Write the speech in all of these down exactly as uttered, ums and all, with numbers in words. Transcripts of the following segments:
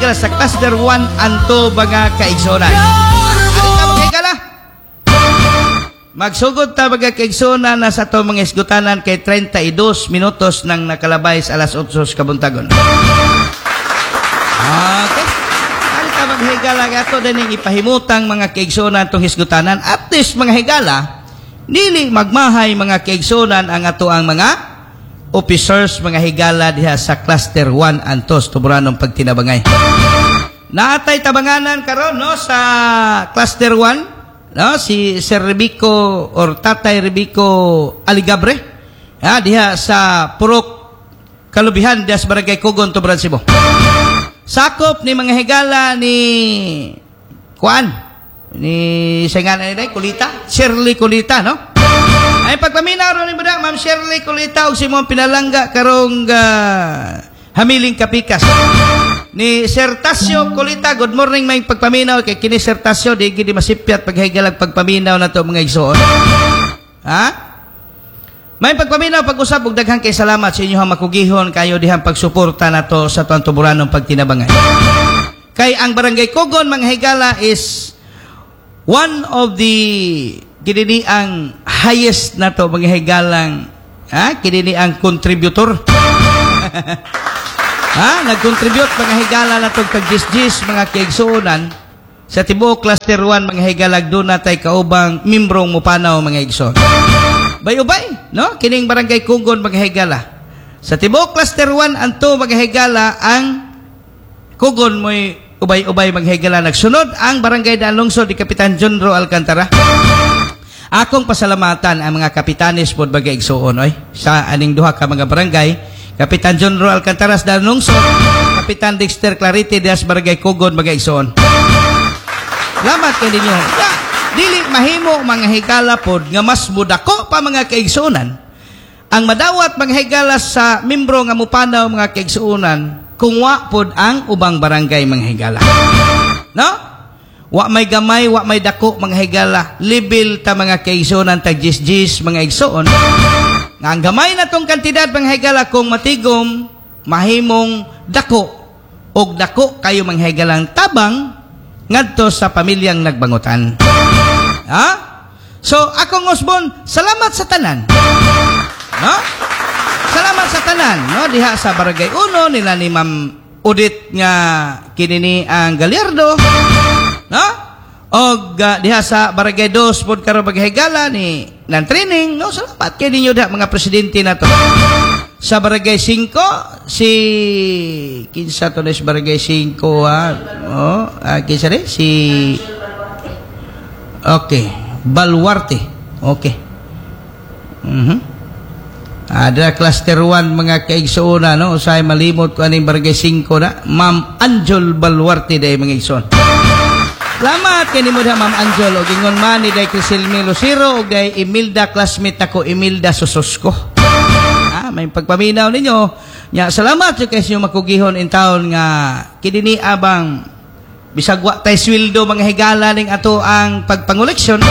higala sa cluster one and two mga kaigsunan. Ano ka mga higala? Magsugod ta mga kaigsunan na sa to mga isgutanan kay thirty-two minutos nang nakalabay sa alas otso kabuntagon. Okay. Ano ka mga higala gato din ipahimutang mga kaigsunan tong hisgutanan. At least mga higala, dili magmahay mga kaigsunan ang ato ang mga officers mga higala diha sa cluster one and two tuburanong pagtinabangay. Naatay tabanganan karon no sa cluster one no si Sir Rebico or Tatay Rebico Aligabre ha diha sa Purok Kalubihan diha sa Barangay Kugon Tuburan Cebu. Sakop ni mga higala ni Kuan ni singan ni Kulita, Shirley Kulita no. Ay pagpaminaw ron ni budak Ma'am Shirley Kulita og si mo pinalangga karong uh, hamiling kapikas. Ni Sir Tasio Kulita, good morning may pagpaminaw kay kini Sir Tasio di gid masipyat paghigalag pagpaminaw nato mga igsoon. Ha? May pagpaminaw pag-usab og daghang kay salamat sa inyong makugihon kayo dihang pagsuporta nato sa tuang tuburanong pagtinabangan. Kay ang Barangay Kugon mga higala is one of the kinini ang highest na to mga higalang ha kinini ang contributor ha nag-contribute mga higala na to kag gis-gis mga kaigsuonan sa tibuok cluster one mga higalag do natay kaubang membrong mupanaw mga igsoon bay-ubay no kining Barangay Kugon mga higala sa tibuok cluster one and two mga higala ang Kugon moy ubay-ubay mga higala nagsunod ang Barangay Daan Lungsod di Kapitan John Ro Alcantara. Akong pasalamatan ang mga kapitanes pod bagay igsuon oy sa aning duha ka mga barangay, Kapitan John Ro Alcantaras Daan Lungsod, Kapitan Dexter Clarity dias Barangay Kugon bagay igsuon. Salamat kay ninyo. Ya, dili mahimo mga higala pod nga mas mudako pa mga kaigsuonan. Ang madawat mga higala sa membro nga mupanaw mga kaigsuonan kung wa pod ang ubang barangay mga higala. No? Wa may gamay, wa may dako mga higala. Libil ta mga kaigsuonan tag jis-jis mga igsuon. Nga ang gamay na tong kantidad mga higala kung matigom, mahimong dako og dako kayo mga higalang tabang ngadto sa pamilyang nagbangutan. Ha? So akong Osbon, salamat sa tanan. No? Salamat sa tanan, no? Diha sa Barangay Uno nila ni Ma'am Udit nga kinini ang Galyardo. No? Og uh, diha sa Barangay dos pod karon paghigala ni nan training no salamat kay ninyo da mga presidente nato. Sa Barangay five si kinsa to sa Barangay five ha oh uh, kinsa rin si okay Baluarte okay mhm ada cluster one mga kaigsuona no usay malimot ko aning Barangay five na Ma'am Angel Baluarte day mga igsoon. Salamat kay nimo da Ma'am Angel og ingon man ni day Crisilmi Lucero og day Imelda classmate ako Imelda Sososko. Ah, may pagpaminaw ninyo. Nya salamat sa kay inyo makugihon in taon nga kidini abang bisag wa tay sweldo mga higala ning ato ang pagpangoleksyon.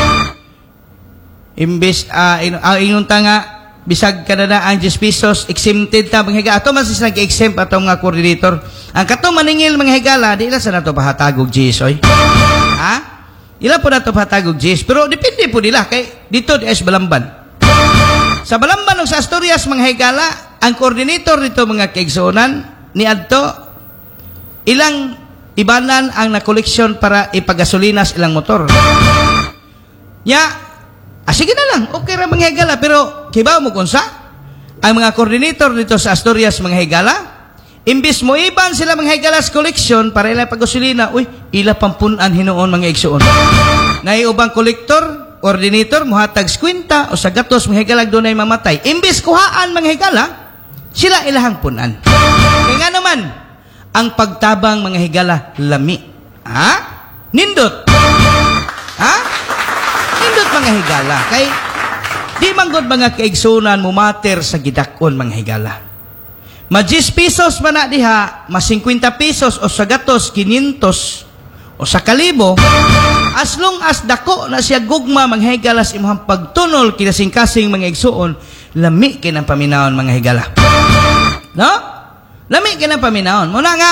Imbes uh, in, uh, ingon ta nga bisag kanada ang ten pesos exempted ta mga higala ato man sis nag-exempt atong nga coordinator ang kato maningil mga higala di ila sa nato pahatagog jis oy ha ila po nato pahatagog jis pero depende po nila kay dito di es Balamban sa Balamban o sa Asturias mga higala ang coordinator dito mga kaigsuonan ni adto ilang ibanan ang na-collection para ipagasolina sa ilang motor nya ah, sige na lang, okay ra mga higala, pero kibaw mo kung sa ang mga coordinator dito sa Asturias mga higala, imbis mo iban sila mga higala sa collection para ilang pagasolina, uy, ila pampunan hinuon mga igsuon. Naiubang kolektor, coordinator, muhatag skwenta o sa gatos mga higala doon ay mamatay. Imbis kuhaan mga higala, sila ilahang punan. Kaya nga naman, ang pagtabang mga higala, lami. Ha? Nindot. Ha? Nindot mga higala. Kay, di manggod mga kaigsunan mumater sa gidakon mga higala. Ma ten pesos man na diha, ma fifty pesos o sa gatos, quinientos o sa kalibo, as long as dako na siya gugma mga higala sa imong pagtunol kinasing-kasing mga igsuon, lami kinang paminawon mga higala. No? Lami kinang paminawon. Muna nga,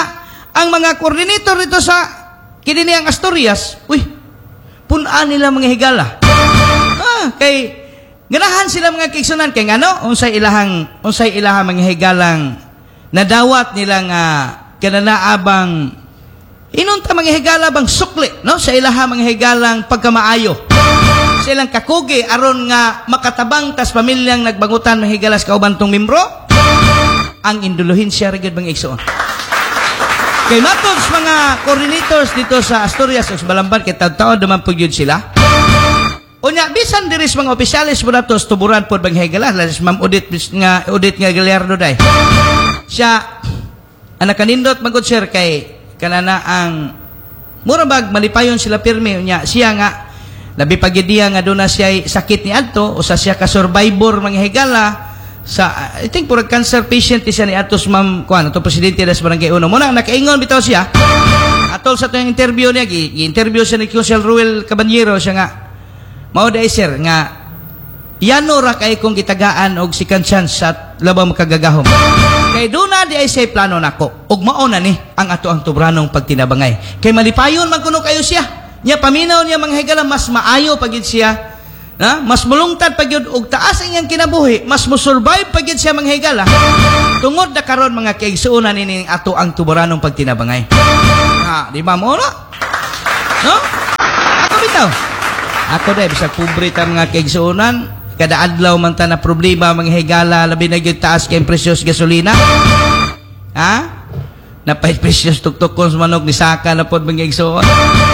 ang mga coordinator dito sa kininiang Asturias, uy, punaan nila mga higala. Ah, kay ganahan sila mga kaigsunan kay ngano unsay ilahang unsay ilahang mga higalang nadawat nila nga kananaabang inunta mga higala bang sukli no sa ilahang mga higalang pagkamaayo. Sa ilang kakugi aron nga makatabang tas pamilyang nagbangutan mga higalas kauban tong membro ang induluhin siya rigid mga igsoon. Kay matod sa mga coordinators dito sa Asturias ug Balamban kay taon naman po yun sila. Unya bisan diris mga opisyalis mo nato tuburan pod bang higala lalis Ma'am Udit nga Udit nga Gallardo day. Siya anak kanindot magud sir kay kanana ang murabag malipayon sila pirmi unya siya nga labi pagidiya nga doon na siya sakit ni adto o sa siya ka survivor mga higala sa I think purag cancer patient siya ni atos Ma'am kuan ato presidente des barangay uno mo na nakaingon bitaw siya atol sa tuyong interview niya gi-interview siya ni Council Ruel Caballero siya nga mao day sir nga yano ra kay kong gitagaan og second chance sa labang makagagahom kay duna di ay say plano nako ug mao na ni ang ato ang tubranong pagtinabangay kay malipayon man kuno kayo siya nya paminaw niya mga higala mas maayo pagid siya na mas mulungtad pagyud og taas iyang kinabuhi mas mo-survive pagyud siya mga higala tungod na karon mga kaigsuonan ini ato ang tuburanong pagtinabangay ha di ba mo no no ako bitaw ako dai bisag pobre ta mga kaigsuonan kada adlaw man ta na problema mga higala labi na gyud taas kay presyos gasolina ha napay presyos tuktukon sa manok ni saka na pod mga igsuon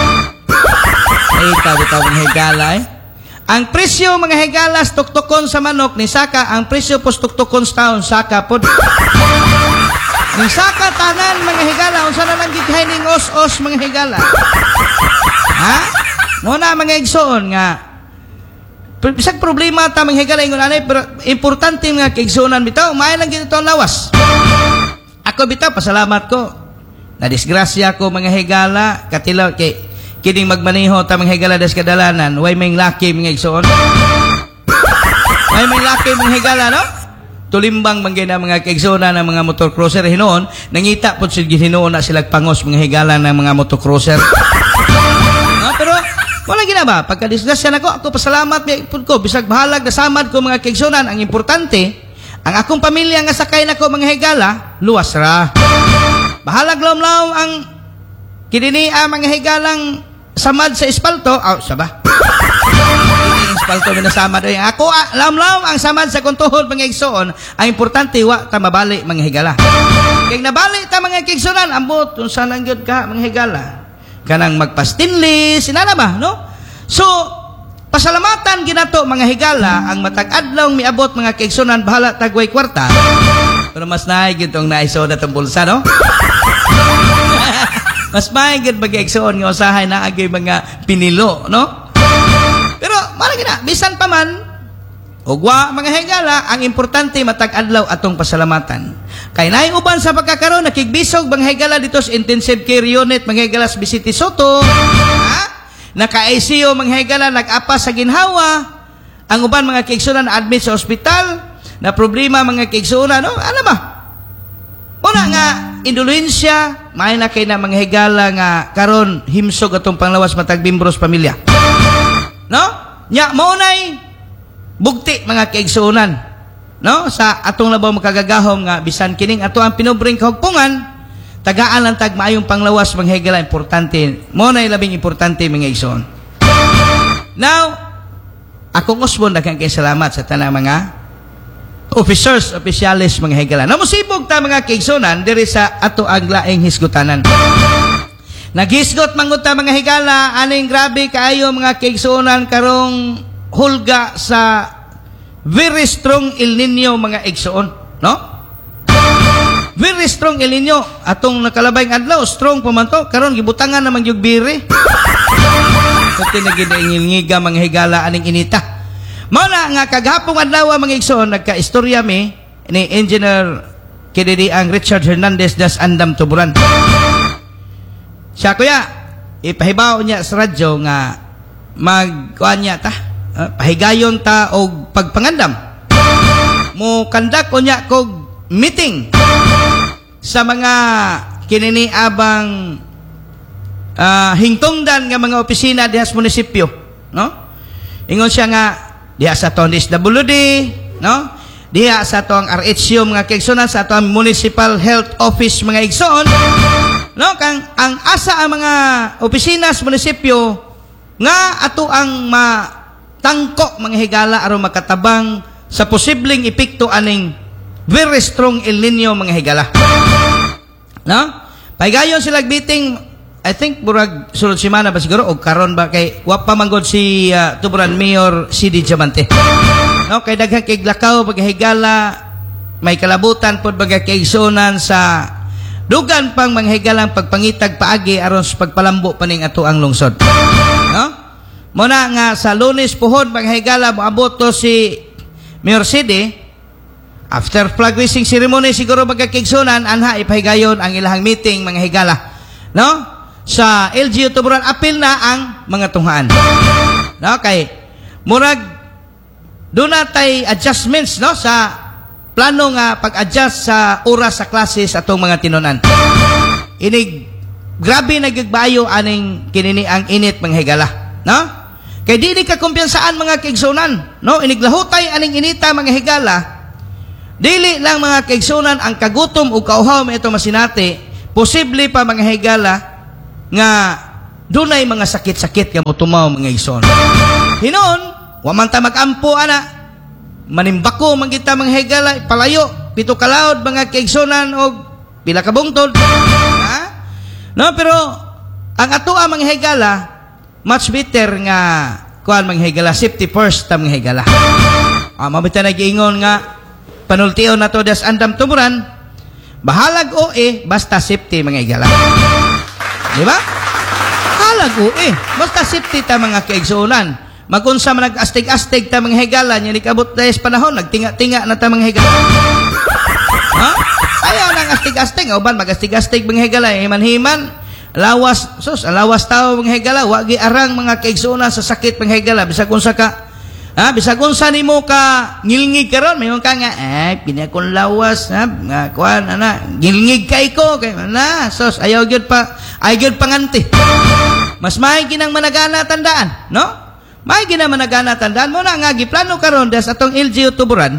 ay tabi ta mga higala eh ang presyo mga higalas tuktukon sa manok ni saka ang presyo pos tuktukon sa taon saka pod ni saka tanan mga higala unsa na lang githay ning os-os mga higala ha mo na mga igsoon nga bisag problema ta mga higala ingon anay pero importante nga kaigsuonan bitaw maay lang gid ang lawas ako bitaw pasalamat ko na disgrasya ko mga higala katilaw kay kining magmaneho ta mga higala des kadalanan way may laki mga igsoon way may laki mga higala no tulimbang manggay na mga kaigsoona ng mga motorcrosser hinoon nangita pod sid hinoon na sila pangos mga higala ng mga motorcrosser no pero wala gina ba pagka disgrasya nako ako pasalamat pud ko bisag bahalag na samad ko mga kaigsuonan ang importante ang akong pamilya nga sakay nako mga higala luwas ra bahalag lawlaw ang kinini ah, mga higalang samad sa espalto aw oh, saba kini espalto minasamad ay ako ah, lamlaw ang samad sa kuntuhod mga igsoon ang importante wa ta mabali mga higala kay nabali ta mga igsoonan ambot unsa nang gyud ka mga higala kanang magpa-stainless inana ba no so pasalamatan ginato mga higala ang matag adlaw miabot mga igsoonan bahala tagway kwarta pero mas naay gyud tong naisoda tong bulsa no mas maigid mag-igsoon nga usahay na agay mga pinilo, no? Pero, malagi na, bisan pa man, ugwa mga higala, ang importante matag adlaw atong pasalamatan. Kay naay uban sa pagkakaroon, nakigbisog mga higala dito sa intensive care unit, mga higala sa Bisiti Soto, ha? Naka-I C U mga higala, nag-apas sa ginhawa, ang uban mga kaigsuonan admit sa ospital, na problema mga kaigsuonan, no? Ano ba? Una nga, indulensya, may na kay na mga higala nga karon himsog atong panglawas matag bimbros pamilya. No? Nya maunay bugti mga kaigsuonan. No? Sa atong labaw makagagahom nga bisan kining ato ang pinubring kahugpungan, tagaan lang tag maayong panglawas mga higala importante. Maunay labing importante mga igsoon. Now, akong usbon daghang kay salamat sa tanang mga officers, opisyalis, mga higala. Namusibog ta mga kaigsuonan diri sa ato ang laing hisgutanan. Naghisgot mangut ta mga higala, aning grabe kaayo mga kaigsuonan karong hulga sa very strong El Nino mga igsoon, no? Very strong El Nino atong nakalabayng adlaw, strong pamanto karon gibutangan naman yung biri. Pati nagingilngiga mga higala aning inita. Muna nga kaghapong adlaw mga igsoon nagka-istorya mi ni Engineer kididi ang Richard Hernandez das Andam Tuburan. Siya kuya ipahibaw niya sa radyo nga magkuan niya ta uh, pahigayon ta og pagpangandam. Mo kandak ko niya kog meeting sa mga kinini abang uh, hingtungdan nga mga opisina diha sa munisipyo, no? Ingon siya nga diha sa tong D S W D, no? Diha sa tong R H U mga kaigsunan, sa tong Municipal Health Office mga igsoon, no? Kang ang asa ang mga opisina sa munisipyo nga ato ang matangko mga higala aron makatabang sa posibleng epekto aning very strong El Nino mga higala. No? Paigayon sila meeting, I think burag sulod semana ba siguro o karon ba kay wa pa manggod si uh, tuburan Mayor C D Diamante. No, kay daghang kay lakaw paghigala may kalabutan pod baga kaigsunan sa dugan pang mga higalang pagpangitag paagi aron sa pagpalambo paning ato ang lungsod. No? Muna nga sa Lunes puhon mga higala moabot to si Mayor C D. After flag raising ceremony siguro magkakigsunan anha ipahigayon ang ilahang meeting mga higala, no? Sa L G U Tuburan apil na ang mga tunghaan. No, kay murag doon natay adjustments, no, sa plano nga pag-adjust sa oras sa klase sa atong mga tinunan. Inig grabe nagigbayo aning kinini ang init mga higala, no? Kay di ni ka kumpiyansaan mga kaigsunan, no? Iniglahutay aning inita mga higala. Dili lang mga kaigsunan ang kagutom o kauhaw may ito masinati, posible pa mga higala nga dunay mga sakit-sakit nga motumaw mga igsoon. Hinon, wa man ta magampo ana, manimbako man kita mga higala, palayo, pito kalaod mga kaigsunan o pila ka bungtod. Ha? No, pero ang atoa mga higala, much better nga kuan mga higala, safety first ta mga higala. Ah, mabita nag-iingon nga panultiyo na to das andam tumuran, bahalag o eh, basta safety mga higala. Di ba? Bahalag o eh, basta safety ta mga kaigsunan. Magunsa man nag-astig-astig ta mga higala, nya nikabot dayes panahon, nagtinga-tinga na ta mga higala. Ha? Ayaw nang astig-astig, uban mag-astig-astig mga higala, himan-himan, lawas, sus, lawas tao mga higala, wagi arang mga kaigsunan sa sakit mga higala, bisag unsa ka, ha, bisag unsa nimo ka ngilngig karon, mayong ka nga, ay, pinakon lawas, ha, nga, kuan, ana, ngilngig kay ko, kay, na, sus, ayaw gyud pa, ayaw gyud panganti. Mas may ginang managana tandaan, no? May ginang managana tandaan mo na nga, giplano karon das atong L G U Tuburan,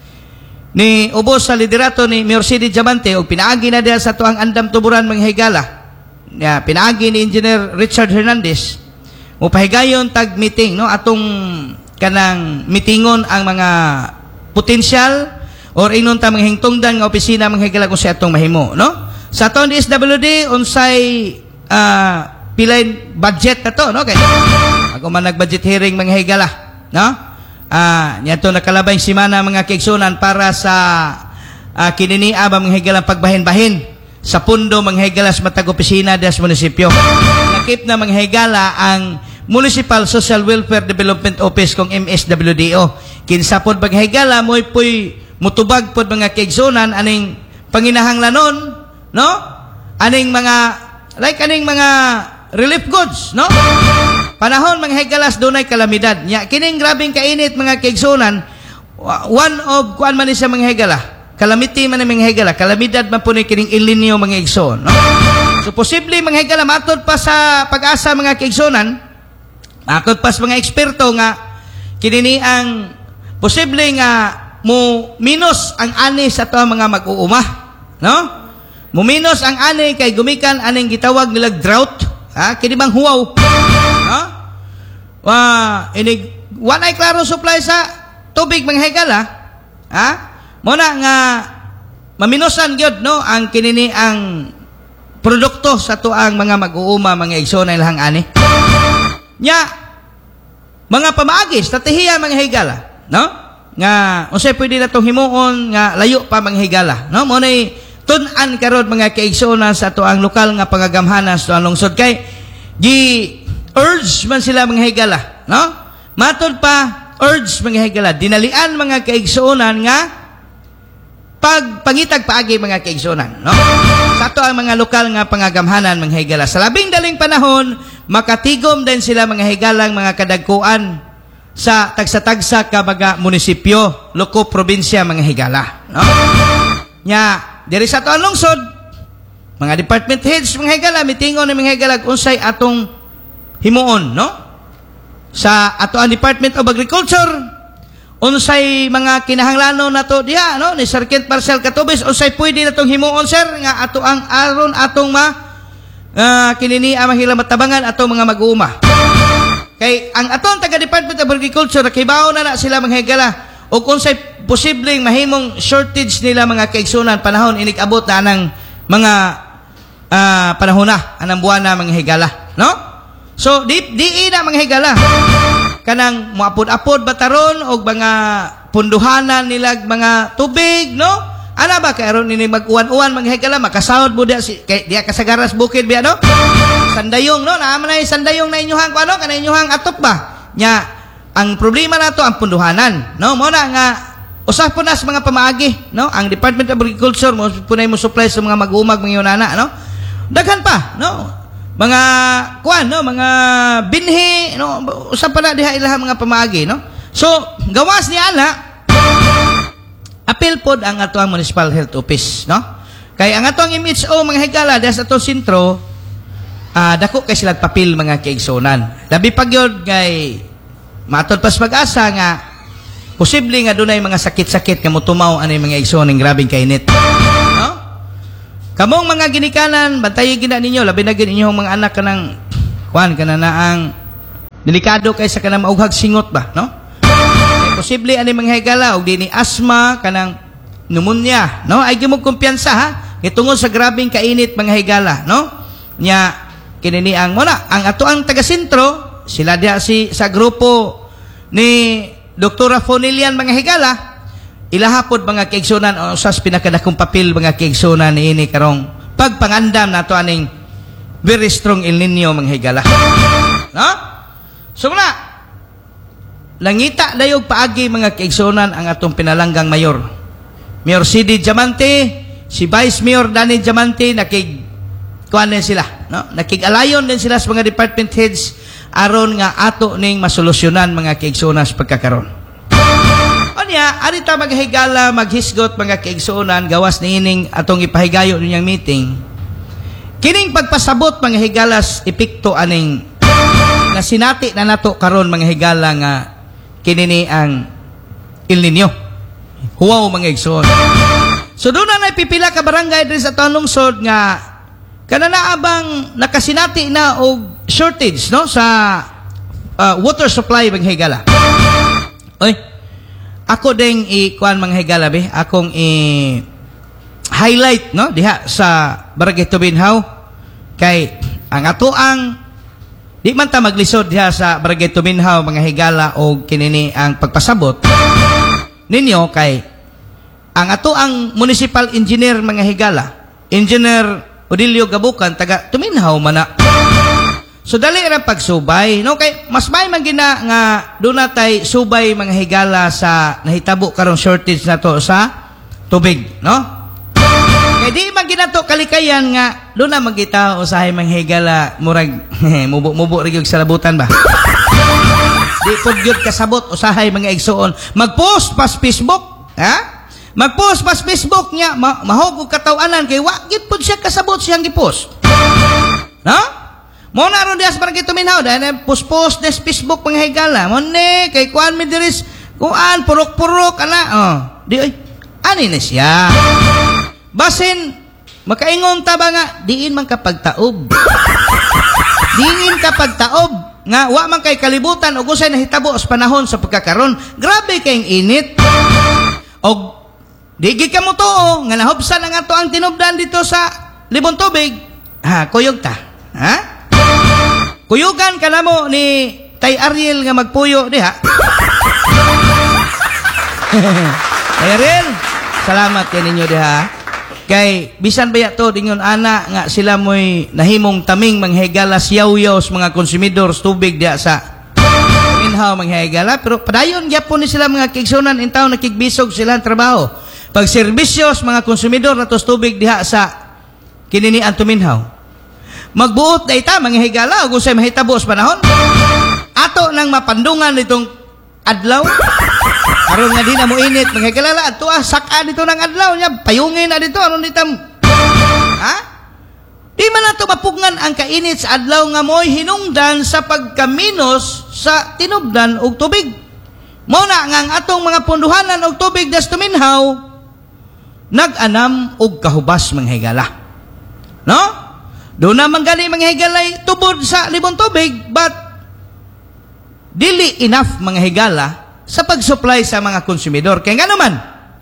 ni ubos sa liderato ni Mayor C D Diamante, o pinaagi na diya sa tuang andam Tuburan mga higala, ya, pinaagi ni Engineer Richard Hernandez, upahigayon tag meeting, no, atong kanang mitingon ang mga potensyal or inon ta mga hingtungdan nga opisina mga higala kung sa atong mahimo, no? Sa atong D S W D unsay uh, pilay budget na to, no? Kay ako man nag-budget hearing mga higala, no? Ah, uh, nyato nakalabay semana mga kaigsunan para sa uh, kininiya ba mga higala pagbahin-bahin sa pundo mga higala sa matag opisina des munisipyo. Nakip na mga higala ang Municipal Social Welfare Development Office kung M S W D O. Kinsapod mga higala mo'y puy mutubag pod mga kaigsunan aning panginahanglanon, no? Aning mga like aning mga relief goods, no? Panahon mga higalas dunay kalamidad. Nya kining grabing kainit mga kaigsunan, one of kuan man sa mga higala. Calamity man mga higala, kalamidad man puno kining El Nino mga igsoon, no? So posible mga higala matod pa sa pag-asa mga kaigsunan, matod pa sa mga eksperto nga kinini ang posible nga mo minus ang ani sa to mga mag-uuma, no? Mo minus ang ani kay gumikan aning gitawag nila drought, ha? Kini bang huwaw, no? Wa inig wa nay klaro supply sa tubig mga higala, ha? Muna nga maminosan gyud, no, ang kinini ang produkto sa tuang mga mag-uuma mga igsoon na ilahang ani. Nya mga pamaagi stratehiya mga higala, no? Nga unsay pwede natong himuon nga layo pa mga higala, no? Mo nay tun-an karon mga kaigsoon sa tuang lokal nga pangagamhanan sa tuang lungsod kay gi urge man sila mga higala, no? Matod pa urge mga higala, dinalian mga kaigsuonan nga pagpangitag paagi mga kaigsuonan, no? Sa to ang mga lokal nga pangagamhanan mga higala. Sa labing daling panahon, makatigom din sila mga higalang mga kadagkuan sa tagsa-tagsa ka mga munisipyo, loko, probinsya mga higala, no? Nya, diri sa to ang lungsod, mga department heads mga higala mitingon ni mga higala unsay atong himuon no sa ato ang Department of Agriculture unsay mga kinahanglanon nato diha no ni Sir Kent Marcel Catubes unsay pwede natong himuon sir nga ato ang aron atong ma uh, kinini ang mahila matabangan atong mga mag-uuma kay ang atong taga Department of Agriculture nakibaw na na sila mga higala o unsay posibleng mahimong shortage nila mga kaigsunan panahon inig-abot na ng mga uh, panahon na anang buwan na mga higala no so di di na mga higala kanang moapod-apod bataron og mga punduhanan nila mga tubig no ana ba kay aron ini mag-uwan-uwan mga higala makasahod mo dia si kay dia kasagaras bukid biya no sandayong no naman na sandayong na inyuhang kuno kana inyuhang atop ba nya ang problema nato ang punduhanan no mo na nga usah po nas mga pamaagi no ang Department of Agriculture mo punay mo supply sa mga mag-umag mga yunana no daghan pa no mga kuan no mga binhi no usab pa na diha ilaha mga pamaagi no so gawas ni ana apil pod ang ato ang Municipal Health Office no kay ang ato ang M H O mga higala diha sa ato sentro uh, dako kay sila papel mga kaigsunan labi pa gyud kay matod pas mag-asa nga posible nga dunay mga sakit-sakit nga motumaw anay mga igsoon ning grabing kainit no kamong mga ginikanan bantayan gina ninyo labi na gid inyong mga anak kanang kuan kana na ang delikado kay sa kanang maughag singot ba no kay posible anay mga higala og dini asthma kanang pneumonia no ay gimog kumpiyansa ha gitungod sa grabing kainit mga higala no nya kinini ang muna ang ato ang taga sentro sila diha si sa grupo ni Doktora Fonilian mga higala ilahapod mga kaigsunan o usas pinakadakong papel mga kaigsunan ini karong pagpangandam nato aning very strong El Nino mga higala no so muna langita dayog paagi mga kaigsunan ang atong pinalanggang mayor Mayor C D Diamante si Vice Mayor Danny Diamante nakig kuan din sila no nakig-alayon din sila sa mga department heads aron nga ato ning masolusyonan mga kaigsunan sa pagkakaron. Onya, arita maghigala maghisgot mga kaigsunan gawas niining atong ipahigayo ninyang meeting. Kining pagpasabot mga higalas epekto aning na sinati na nato karon mga higala nga kinini ang El Nino. Huwaw mga igsoon. So doon na pipila ka barangay diri sa atong lungsod nga kanana abang nakasinati na og shortage no sa uh, water supply mga higala. Oy. Ako ding i-kuan mga higala be, akong i highlight no diha sa Barangay Tubinhaw kay ang ato ang di man ta maglisod diha sa Barangay Tubinhaw mga higala og kinini ang pagpasabot ninyo kay ang ato ang municipal engineer mga higala, Engineer Odilio Gabukan taga Tuminhaw man na. So dali ra pagsubay no kay mas may man gina nga do natay subay mga higala sa nahitabo karong shortage nato sa tubig no kay di man ginato kalikayan nga do na magita usahay mga higala murag mubo-mubo ra gyud sa labutan ba di pud gyud kasabot usahay mga igsuon mag-post pas Facebook ha mag-post pas Facebook nya ma mahog og kataw-anan kay wa gyud pud siya kasabot siyang gi-post no mo na ron diha sa Barangay Tuminhaw dahil post-post des Facebook mga higala mo ne kay kuan mi diris kuan purok-purok ana oh di oy ani na siya basin makaingon ta ba nga diin man kapag taob diin kapag taob nga wa man kay kalibutan og usay nahitabo sa panahon sa pagkakaron grabe kayong init og digi ka mo to nga nahubsan ang ato ang tinubdan dito sa libon tubig ha kuyog ta ha kuyugan ka na mo ni Tay Ariel nga magpuyo diha. Tay Ariel, salamat kay ninyo diha. Kay bisan baya to dingon ana nga sila moy nahimong taming manghigala yaw-yaw sa mga konsumidor tubig diha sa Minhaw manghigala pero padayon gyapon ni sila mga kigsunan in taon nakigbisog sila ang trabaho. Pag serbisyo sa mga konsumidor natos tubig diha sa kinini ang Tuminhaw. Magbuot na ita, mga higala, o kung sa'y mahitabo sa panahon. Ato nang mapandungan itong adlaw. Aron nga di na mo init, mga higala, ato ah, saka dito ng adlaw niya, payungin na dito, aron dito. Ha? Di man nato mapugnan ang kainit sa adlaw nga mo'y hinungdan sa pagkaminos sa tinubdan og tubig. Mao na nga ang atong mga punduhanan og tubig das tuminhaw nag-anam og kahubas mga higala. No? Doon naman gani mga higalay tubod sa libong tubig, but dili enough mga higala sa pag-supply sa mga konsumidor. Kaya nga naman,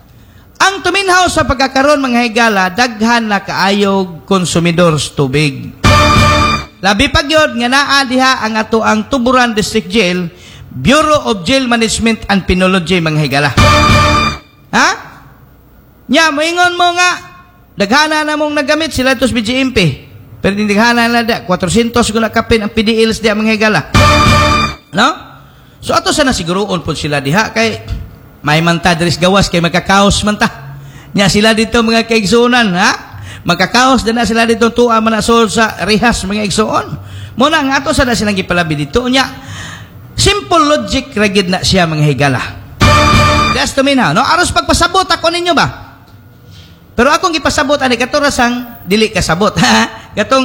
ang tuminhaw sa pagkakaroon mga higala, daghan na kaayog konsumidor sa tubig. Labi pag yun, nga naa diha ang ato ang Tuburan District Jail, Bureau of Jail Management and Penology mga higala. Ha? Nya, moingon mo nga, daghana na mong nagamit sila ito sa B G M P. Pero hindi daghana na da, four hundred kung nakapin ang P D Ls diha mga higala. No? So ato sana siguroon po sila diha, kay may manta daris gawas kay magkakaos manta. Nya sila dito mga kaigsunan, ha? Magkakaos din na sila dito tuwa manasol sa rehas mga igsuon. Muna nga ato sana silang gipalabi dito. Nya simple logic ragid na siya mga higala. That's to me now, no? Aros pagpasabot ako ninyo ba? Pero akong gipasabot ani katurasang dili kasabot, ha? Katong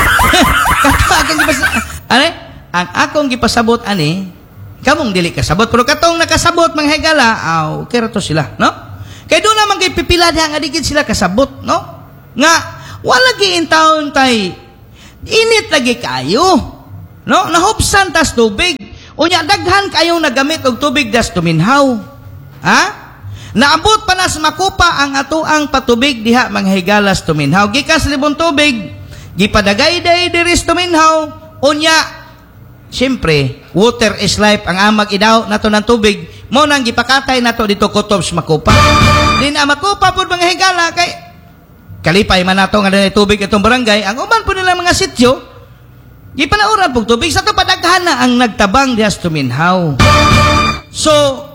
katong akong gipasabot ani? Ang akong gipasabot ani kamong dili kasabot, pero katong nakasabot mga higala, aw, okay ra to sila, no? Kay doon naman kay pipila diha nga digid sila kasabot, no? Nga wala gi intawon tay init lagi kayo, no? Nahupsan tas tubig. Unya daghan kayong nagamit og tubig das tuminhaw. Ha? Naabot pa na sa makupa ang atuang patubig diha mga higala sa tuminhaw. Gikas libong tubig, gipadagay-day diri sa tuminhaw. Unya siyempre, water is life, ang amag idaw nato ng tubig, mo nang gipakatay nato dito kutob sa makupa. Din ang makupa po mga higala, kay kalipay man nato nga na tubig itong barangay, ang uman po nila mga sityo, gipanauran po tubig, sa ito padaghan na ang nagtabang diha sa tuminhaw. So,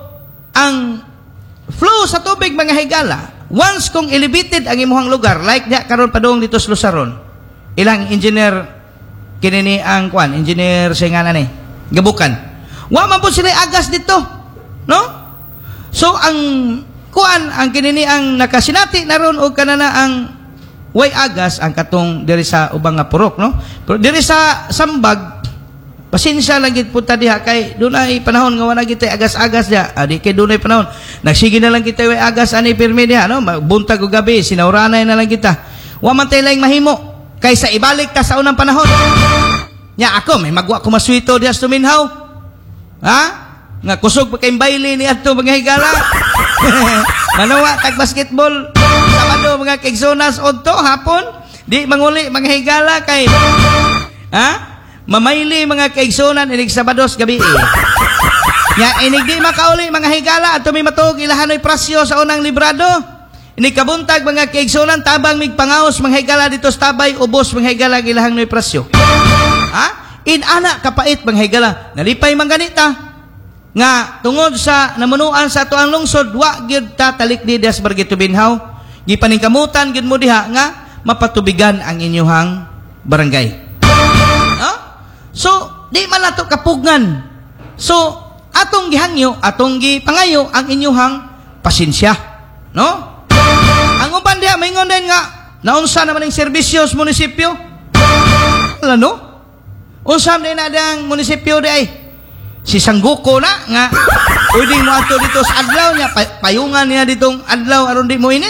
ang flow sa tubig mga higala, once kung elevated ang imuhang lugar, like diha karon padung dito sa Lusaron, ilang engineer kinini ang kwan, engineer singana ni gabukan. Wa man po sila agas dito, no? So ang kuan ang kinini ang nakasinati naron og kanana ang way agas ang katong diri sa ubang nga purok, no? Pero diri sa Sambag pasensya lang gid punta diha kay dunay panahon nga wala gid agas-agas diha. Adi kay dunay panahon nagsige na lang kita way agas ani pirmi diha, no? Buntag og gabi sinauranay na lang kita. Wa man tay laing mahimo kaysa ibalik ta sa unang panahon. Nya ako, may magwa ko maswito diya sa tuminhaw. Ha? Nga kusog pa kayong baili ni ato mga higala. Manawa, tag basketball. Sabado mga kaigsonas odto, hapon. Di manguli mga higala kay ha? Mamayli mga kaigsonan inig sabados gabi. Nya inig di makauli mga higala ato may matug ilahanoy prasyo sa unang librado. Ini kabuntag mga kaigsunan tabang migpangaos mga higala dito sa tabay ubos mga higala gilahang noy prasyo. Ha? Inana kapait mga higala. Nalipay man ganita nga tungod sa namunuan sa tuang lungsod wa gyud ta talikdi des bargi tubinhaw. Gipaningkamutan gyud mo diha nga mapatubigan ang inyuhang barangay. Ha? So, di man nato kapugngan. So, atong gihangyo, atong gipangayo ang inyuhang pasensya. No? Ang uban diha maingon din nga naunsa naman ang serbisyo sa munisipyo. Wala no? Unsa man na dang munisipyo di ay si Sangguko na nga pwedeng mo ato dito sa adlaw niya payungan niya ditong adlaw aron di mo init.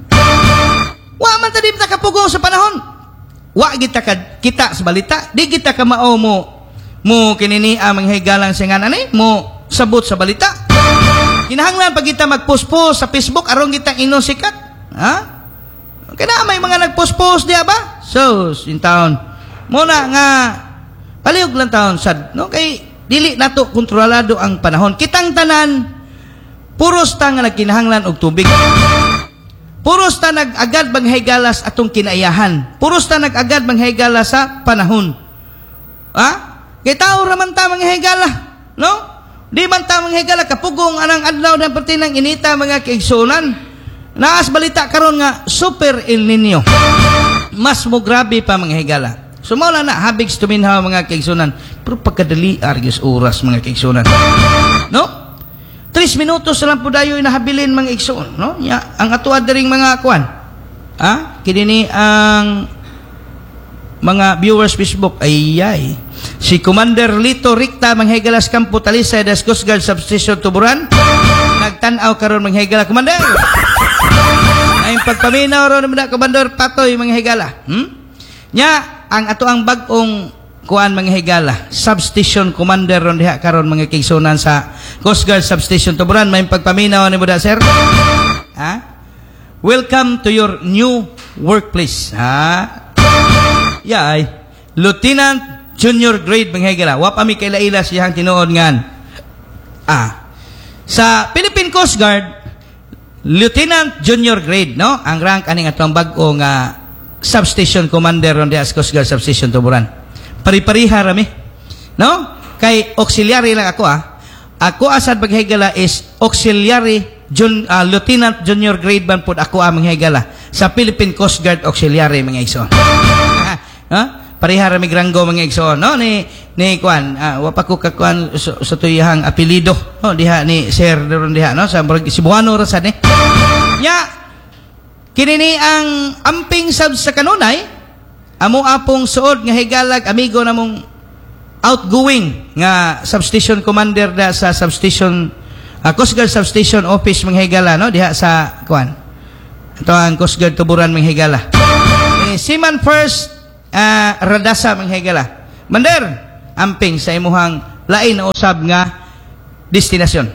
Wa man ta di ta kapugo sa panahon. Wa kita ka, kita sa balita, di kita ka mao mo mo kinini ang mga higalang singan ani mo sabot sa balita. Kinahanglan pag kita mag-post-post sa Facebook aron kita inosikat. Ha? Kaya may mga nag-post-post diya ba? So, in town. Muna nga, palihog lang taon sad. No? Kay, dili nato kontrolado ang panahon. Kitang tanan, puros ta nga nagkinahanglan og tubig. Puros ta nag-agad manghigalas atong kinaiyahan. Puros ta nag-agad manghigalas sa panahon. Ha? Kay tao raman ta manghigala. No? Di man ta manghigala kapugong anang adlaw ng pertinang inita mga kaigsunan. Naas balita karon nga super El Nino. Mas mo grabe pa mga higala. Sumala na habig tuminhaw mga kaigsunan. Pero pagkadali argis oras mga kaigsunan. No? Tris minutos lang po dayo inahabilin mga igsuon, no? Ya, ang atuad ring mga kuan. Ha? Kini ni ang mga viewers Facebook. Ayay. Si Commander Lito Ricta manghigalas Campo Talisay das Coast Guard Substation Tuburan. Nagtanaw karon manghigala Commander. Ay pagpaminaw ron na Commander Patoy manghigala. Hmm? Nya ang ato ang bag-ong kuan manghigala Substation Commander ron diha karon mga kigsunan sa Coast Guard Substation Tuburan. May pagpaminaw ni Buda sir. Ha? Welcome to your new workplace. Ha? Yay. Lieutenant Junior grade manghigala. Wa pa mi kaila-ila siyang tinuod ngan. Ah. Sa Philippine Coast Guard, Lieutenant Junior grade, no? Ang rank aning atong bag-o nga Substation Commander on the Coast Guard Substation Tuburan. Pari-pariha rami. No? Kay auxiliary lang ako ah. Ako asad maghigala is auxiliary jun, uh, Lieutenant Junior grade ban pud ako ang manghigala sa Philippine Coast Guard auxiliary mga igsoon. Ha? Parihara mi granggo mga igsoon, no? Ni ni kuan, uh, wa pa ko kakuan sa so, so tuyahang apelyido, no? Diha ni Sir doron diha, no? Sa Cebuano ra sad ni. Nya kini ni ang amping sab sa kanunay, amo apong suod nga higalag amigo namong outgoing nga substation commander da sa substation uh, Coast Guard Substation Office mga higala, no? Diha sa kuan. Ito ang Coast Guard Tuburan mga higala. Eh, Seaman First Uh, Radasa manghigala. Mander, amping sa imuhang lain na usab nga destinasyon.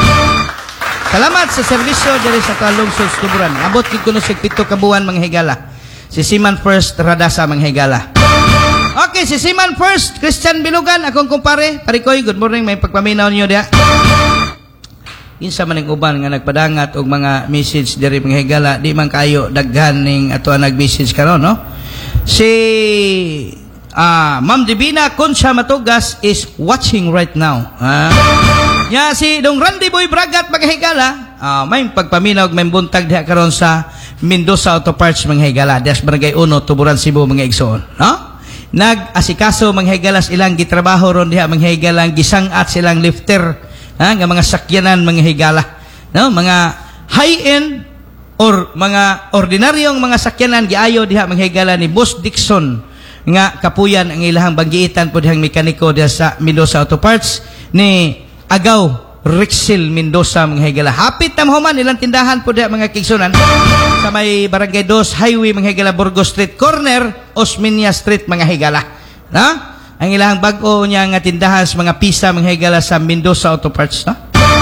Salamat sa serbisyo diri sa Kalungsod Tuburan. Abot gid kuno sig pito ka buwan manghigala. Si Seaman First Radasa manghigala. Okay, si Seaman First Christian Bilugan akong kumpare. Parikoy, good morning, may pagpaminaw niyo diha. Insa man ning uban nga nagpadangat og mga message diri manghigala, di man kayo daghan ning ato nag-message karon, no? Si uh, Ma'am Divina Concha Matugas is watching right now. Uh, ya si Dong Randy Boy Bragat maghigala, uh, may pagpaminaw may buntag diha karon sa Mendoza Auto Parts manghigala, das Barangay uno Tuburan Cebu mga igsoon, no? Nag-asikaso manghigalas ilang gitrabaho ron diha manghigala, gisangat silang lifter, ha, nga mga sakyanan manghigala, no? Mga high-end or mga ordinaryong mga sakyanan giayo diha manghigala ni Boss Dixon nga kapuyan ang ilahang banggiitan po dihang mekaniko diha sa Mendoza Auto Parts ni Agaw Rixil Mendoza manghigala. Hapit na mahuman ilang tindahan po diha mga kigsunan sa may Barangay two Highway manghigala, Burgos Street Corner, Osmeña Street manghigala. No? Ang ilahang bag-o niya nga tindahan sa mga pisa manghigala sa Mendoza Auto Parts, no?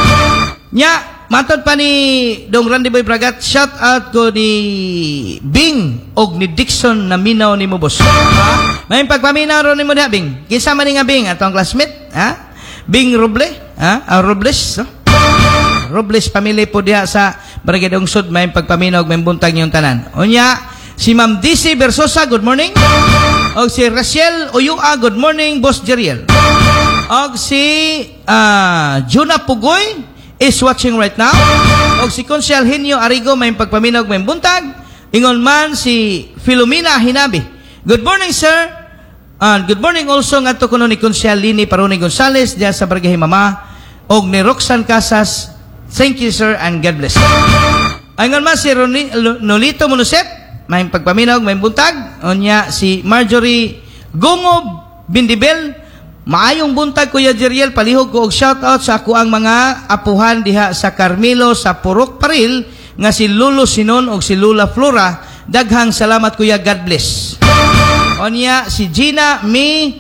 Nya matod pa ni Dong Randy Boy Bragat, shout out ko ni Bing og ni Dixon na minaw ni mo boss. Ha? May pagpaminaw ron ni mo diha Bing. Kinsa man ni nga Bing atong classmate, ha? Bing Roble, ha? Ah, Robles, no? Robles family po diha sa Barangay Dungsod, may pagpaminaw may buntag yung tanan. Unya si Ma'am D C Versosa, good morning. Og si Rachel Oyua, good morning Boss Jeriel. Og si uh, Juna Pugoy is watching right now. Og si Consial Henyo Arigo may pagpaminaw may buntag. Ingon man si Filomena Hinabi. Good morning sir. And uh, good morning also ngadto kuno ni Consial Lini Paroni Gonzales diya sa Barangay Mama og ni Roxanne Casas. Thank you sir and God bless. Ingon man si Roni, Nolito Munuset may pagpaminaw may buntag. Onya si Marjorie Gongob Bindibel. Maayong buntag Kuya Jeriel, palihog ko og shout out sa ako ang mga apuhan diha sa Carmelo sa Purok Paril nga si Lolo Sinon og si Lula Flora. Daghang salamat Kuya, God bless. Onya si Gina Mi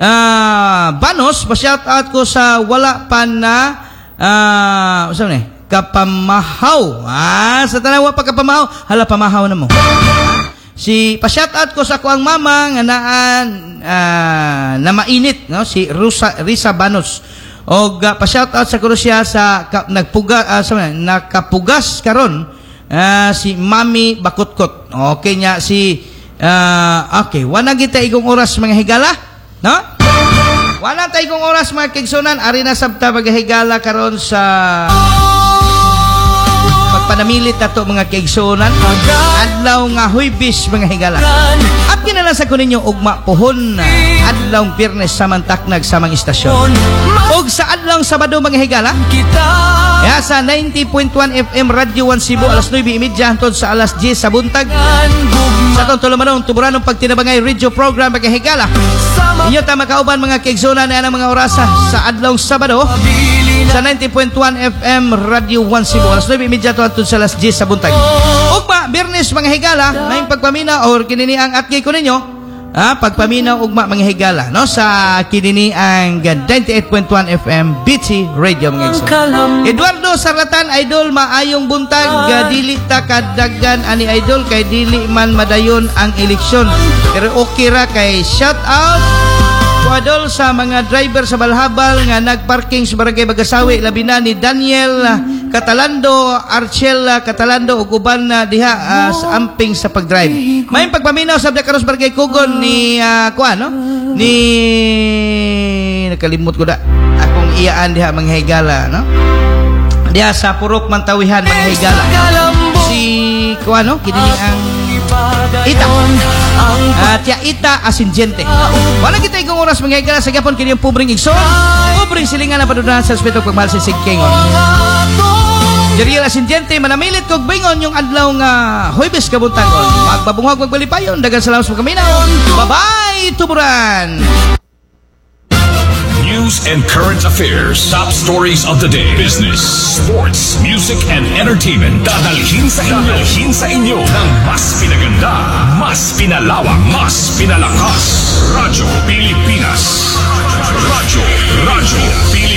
uh, Banos, pa shout out ko sa wala pa na uh, ano ni kapamahaw. Ah, sa tanawa pa kapamahaw, hala pamahaw na mo. Si pa-shout out ko sa ko ang mama nga naan uh, na mainit, no? Si Rusa, Risa Banos. Og uh, pa-shout out sa kuno siya sa ka, nagpuga uh, sa nakapugas karon uh, si Mami Bakutkot. Okay nya si uh, okay, wala kita igong oras mga higala, no? Wala tay igong oras mga kigsunan, ari na sabta maghigala karon sa panamilit ato mga kaigsunan adlaw nga Huwebes mga higala. At kinala sa ko ninyo ugma pohon na adlaw Biyernes samantaknag sa mga istasyon. Ug sa adlaw Sabado mga higala ya sa ninety point one F M Radio one Cebu alas nine thirty hangtod sa alas ten sa buntag. Sa itong tulumanong tuburanong pagtinabangay radio program magahigala. Inyo ta makauban mga kaigsoonan na ang mga orasa sa adlong Sabado sa ninety point one F M Radio one Cebu. Alas nine imediato atun sa alas diyes sa buntag. Ugma, Biyernes mga higala, may pagpamina or kinini ang atgay ko ninyo. Ah, pagpaminaw ugma mga higala no sa kinini ang ninety-eight point one F M B T Radio mga igsoon. Eduardo Saratan idol maayong buntag dili ta kadaggan ani idol kay dili man madayon ang eleksyon. Pero okay ra kay shout out Idol sa mga driver sa Balhabal nga nagparking sa Barangay Bagasawi labi na ni Daniel Catalando, Archel Catalando ug uban na diha uh, sa amping sa pagdrive. May pagpaminaw sa Karos Barangay Kugon ni uh, kuan no ni nakalimot ko da akong iyaan diha mga higala no diha sa Purok Mantawihan mga higala si kuan no kini ang Ita at uh, Ita Asinjente. Wala kita ikong oras mga higala sa gapon kini ang pubring igsoon pubring silingan na padunahan sa respeto pagmahal sa Sigkengon. Jeriel Asinjente manamilit kog bingon yung adlaw nga Huwebes kabuntagon. Magbabungag magbalipayon dagan salamat sa kaminaw. Bye-bye tuburan. News and current affairs, top stories of the day, business, sports, music, and entertainment. Dadalhin sa inyo, dadalhin sa inyo ng mas pinaganda, mas pinalawak, mas pinalakas. Radyo Pilipinas. Radyo, Radyo Pilipinas.